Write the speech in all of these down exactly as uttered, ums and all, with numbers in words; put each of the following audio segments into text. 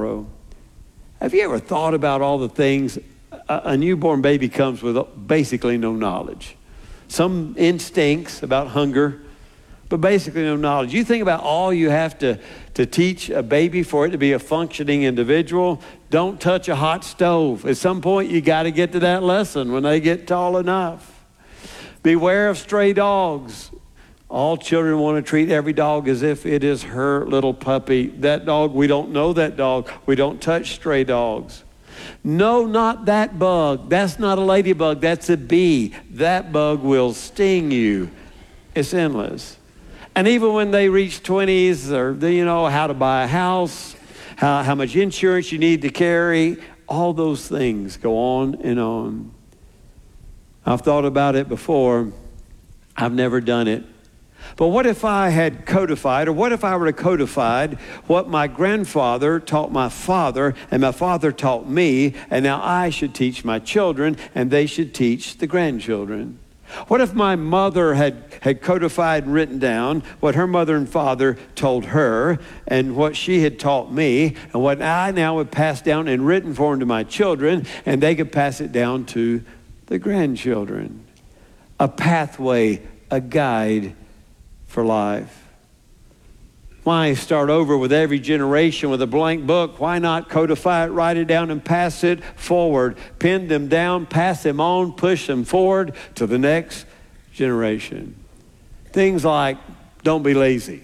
tomorrow. Have you ever thought about all the things? A, a newborn baby comes with basically no knowledge. Some instincts about hunger, but basically no knowledge. You think about all you have to, to teach a baby for it to be a functioning individual. Don't touch a hot stove. At some point, you got to get to that lesson when they get tall enough. Beware of stray dogs. All children want to treat every dog as if it is her little puppy. That dog, we don't know that dog. We don't touch stray dogs. No, not that bug. That's not a ladybug. That's a bee. That bug will sting you. It's endless. And even when they reach twenties, or you know how to buy a house, how, how much insurance you need to carry, all those things go on and on. I've thought about it before. I've never done it. But what if I had codified, or what if I were to codified what my grandfather taught my father, and my father taught me, and now I should teach my children, and they should teach the grandchildren? What if my mother had, had codified and written down what her mother and father told her, and what she had taught me, and what I now would pass down in written form to my children, and they could pass it down to the grandchildren? A pathway, a guide for life. Why start over with every generation with a blank book? Why not codify it, write it down, and pass it forward? Pin them down, pass them on, push them forward to the next generation. Things like, don't be lazy.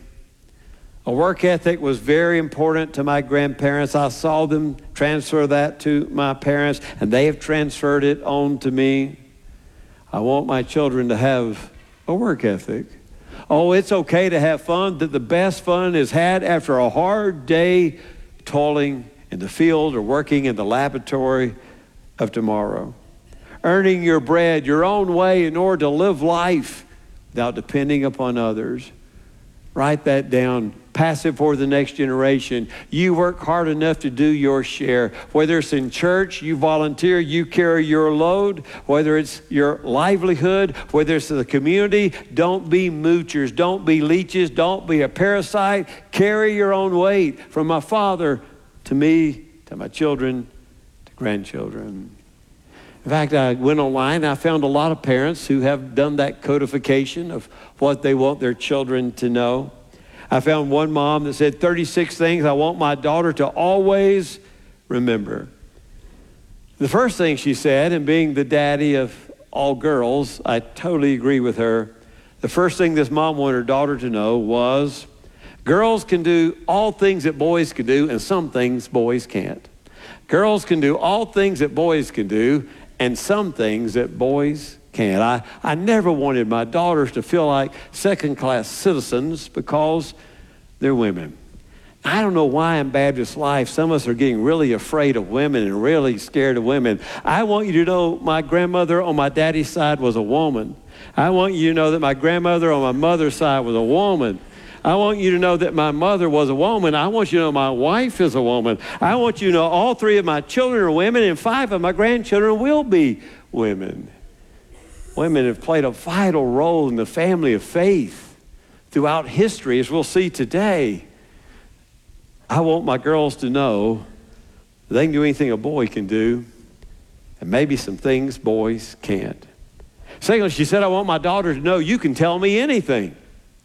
A work ethic was very important to my grandparents. I saw them transfer that to my parents, and they have transferred it on to me. I want my children to have a work ethic. Oh, it's okay to have fun. That the best fun is had after a hard day toiling in the field or working in the laboratory of tomorrow. Earning your bread your own way in order to live life without depending upon others. Write that down. Pass it for the next generation. You work hard enough to do your share. Whether it's in church, you volunteer, you carry your load. Whether it's your livelihood, whether it's the community, don't be moochers. Don't be leeches. Don't be a parasite. Carry your own weight from my father to me, to my children, to grandchildren. In fact, I went online and I found a lot of parents who have done that codification of what they want their children to know. I found one mom that said thirty-six things I want my daughter to always remember. The first thing she said, and being the daddy of all girls, I totally agree with her. The first thing this mom wanted her daughter to know was, girls can do all things that boys can do, and some things boys can't. Girls can do all things that boys can do, and some things that boys can't. I, I never wanted my daughters to feel like second-class citizens because they're women. I don't know why in Baptist life some of us are getting really afraid of women and really scared of women. I want you to know my grandmother on my daddy's side was a woman. I want you to know that my grandmother on my mother's side was a woman. I want you to know that my mother was a woman. I want you to know my wife is a woman. I want you to know all three of my children are women, and five of my grandchildren will be women. Women have played a vital role in the family of faith throughout history, as we'll see today. I want my girls to know they can do anything a boy can do, and maybe some things boys can't. Secondly, she said, I want my daughter to know you can tell me anything.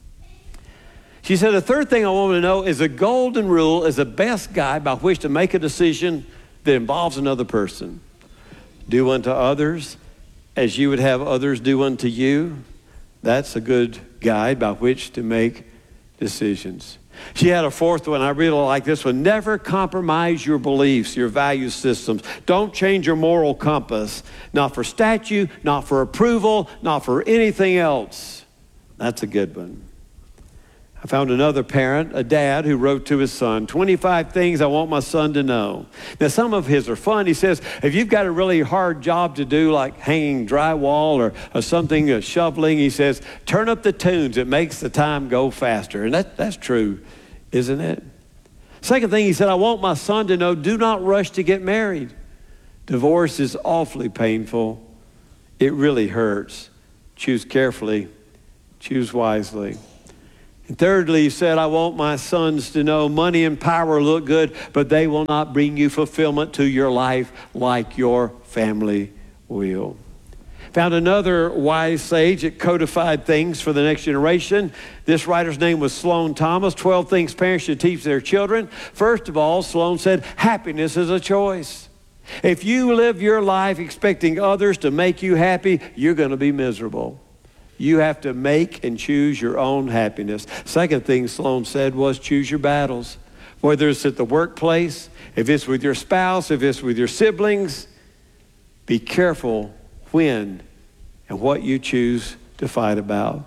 She said, the third thing I want to know is a golden rule is the best guide by which to make a decision that involves another person. Do unto others as you would have others do unto you. That's a good guide by which to make decisions. She had a fourth one. I really like this one. Never compromise your beliefs, your value systems. Don't change your moral compass. Not for statute, not for approval, not for anything else. That's a good one. I found another parent, a dad, who wrote to his son, twenty-five things I want my son to know. Now, some of his are fun. He says, if you've got a really hard job to do, like hanging drywall or, or something, uh, shoveling, he says, turn up the tunes. It makes the time go faster. And that, that's true, isn't it? Second thing he said, I want my son to know, do not rush to get married. Divorce is awfully painful. It really hurts. Choose carefully. Choose wisely. And thirdly, he said, I want my sons to know money and power look good, but they will not bring you fulfillment to your life like your family will. Found another wise sage that codified things for the next generation. This writer's name was Sloan Thomas. twelve things parents should teach their children. First of all, Sloan said, happiness is a choice. If you live your life expecting others to make you happy, you're going to be miserable. You have to make and choose your own happiness. Second thing Sloan said was choose your battles. Whether it's at the workplace, if it's with your spouse, if it's with your siblings, be careful when and what you choose to fight about.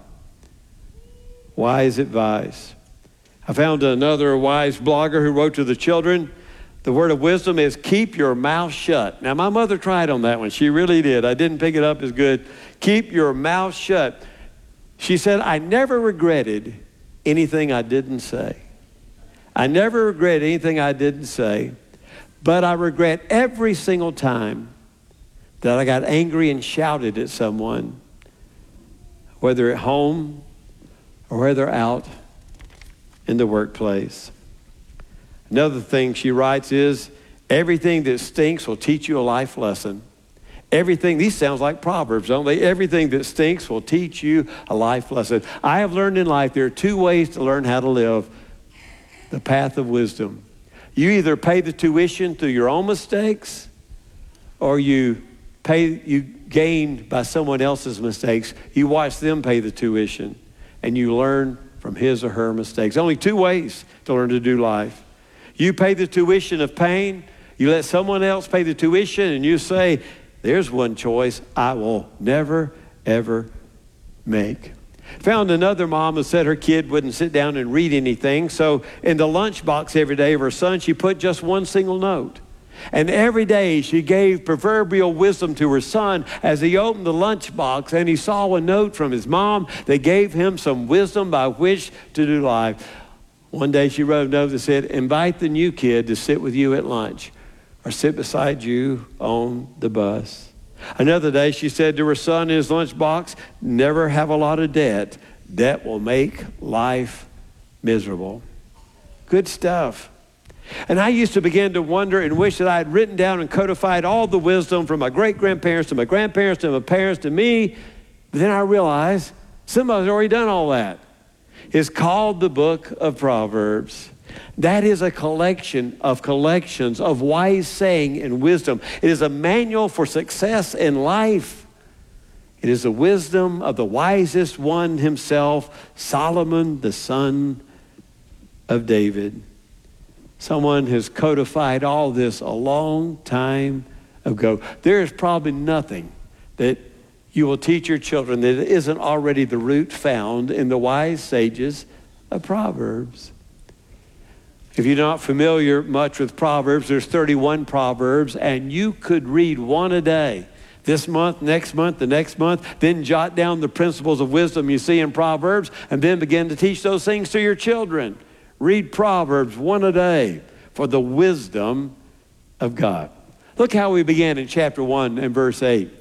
Wise advice. I found another wise blogger who wrote to the children, the word of wisdom is keep your mouth shut. Now, my mother tried on that one. She really did. I didn't pick it up as good. Keep your mouth shut. She said, I never regretted anything I didn't say. I never regret anything I didn't say, but I regret every single time that I got angry and shouted at someone, whether at home or whether out in the workplace. Another thing she writes is, everything that stinks will teach you a life lesson. Everything, these sounds like Proverbs, don't they? Everything that stinks will teach you a life lesson. I have learned in life there are two ways to learn how to live the path of wisdom. You either pay the tuition through your own mistakes, or you pay, you gain by someone else's mistakes. You watch them pay the tuition, and you learn from his or her mistakes. Only two ways to learn to do life. You pay the tuition of pain. You let someone else pay the tuition, and you say, there's one choice I will never, ever make. Found another mom who said her kid wouldn't sit down and read anything. So in the lunchbox every day of her son, she put just one single note. And every day she gave proverbial wisdom to her son as he opened the lunchbox and he saw a note from his mom that gave him some wisdom by which to do life. One day she wrote a note that said, invite the new kid to sit with you at lunch or sit beside you on the bus. Another day she said to her son in his lunchbox, never have a lot of debt. Debt will make life miserable. Good stuff. And I used to begin to wonder and wish that I had written down and codified all the wisdom from my great-grandparents to my grandparents to my parents to me. But then I realized somebody's already done all that. It's called the Book of Proverbs. That is a collection of collections of wise saying and wisdom. It is a manual for success in life. It is the wisdom of the wisest one himself, Solomon, the son of David. Someone has codified all this a long time ago. There is probably nothing that you will teach your children that isn't already the root found in the wise sages of Proverbs. If you're not familiar much with Proverbs, there's thirty-one Proverbs, and you could read one a day. This month, next month, the next month, then jot down the principles of wisdom you see in Proverbs, and then begin to teach those things to your children. Read Proverbs one a day for the wisdom of God. Look how we began in chapter one and verse eight.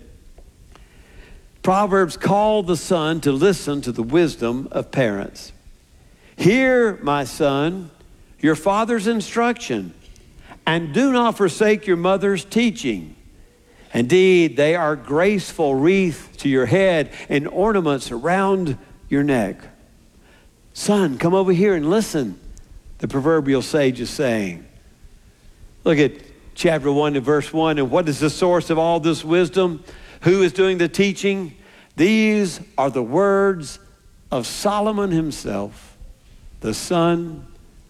Proverbs call the son to listen to the wisdom of parents. Hear, my son, your father's instruction, and do not forsake your mother's teaching. Indeed, they are graceful wreath to your head and ornaments around your neck. Son, come over here and listen, the proverbial sage is saying. Look at chapter one and verse one. And what is the source of all this wisdom? Who is doing the teaching? These are the words of Solomon himself, the son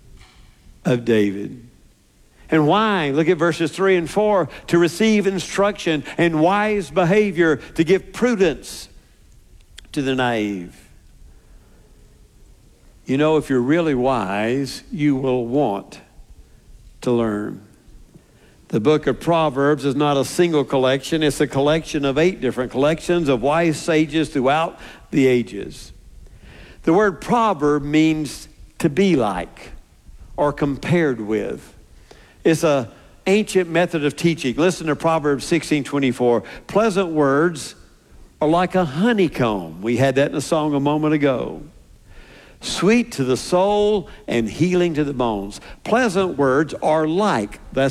of David. And why? Look at verses three and four. To receive instruction and wise behavior, to give prudence to the naive. You know, if you're really wise, you will want to learn. The book of Proverbs is not a single collection. It's a collection of eight different collections of wise sages throughout the ages. The word proverb means to be like or compared with. It's an ancient method of teaching. Listen to Proverbs sixteen twenty-four. Pleasant words are like a honeycomb. We had that in a song a moment ago. sweet to the soul and healing to the bones. Pleasant words are like, that's